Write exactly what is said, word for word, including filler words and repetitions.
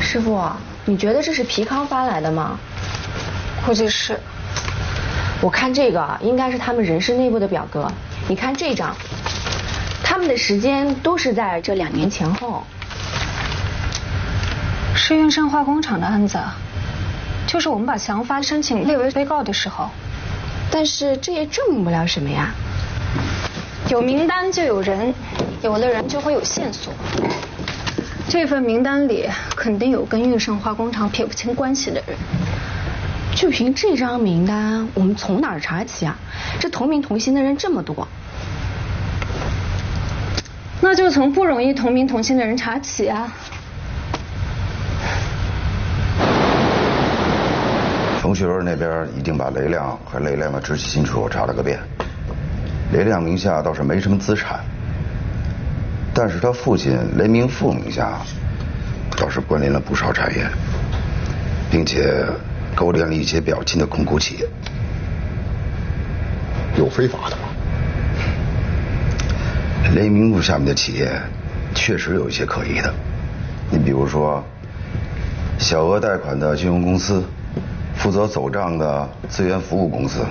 师傅，你觉得这是皮康发来的吗？ 估计是。 我看这个应该是他们人事内部的表格。你看这张，他们的时间都是在这两年前后。 是运盛化工厂的案子，就是我们把祥发申请列为被告的时候。 但是这也证明不了什么呀。 有名单就有人，有了人就会有线索。这份名单里肯定有跟运盛化工厂撇不清关系的人。 就凭这张名单，我们从哪儿查起啊？这同名同姓的人这么多。 那就从不容易同名同姓的人查起啊。 冯雪儿那边已经把雷亮和雷亮的直系亲属查了个遍。雷亮名下倒是没什么资产，但是他父亲雷明富名下倒是关联了不少产业，并且勾连了一些表亲的控股企业。 有非法的吗？ 雷明富下面的企业确实有一些可疑的，你比如说小额贷款的金融公司，负责走账的资源服务公司，